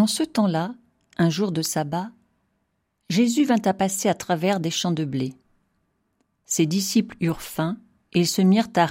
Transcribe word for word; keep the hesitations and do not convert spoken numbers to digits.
En ce temps-là, un jour de sabbat, Jésus vint à passer à travers des champs de blé. Ses disciples eurent faim et ils se mirent à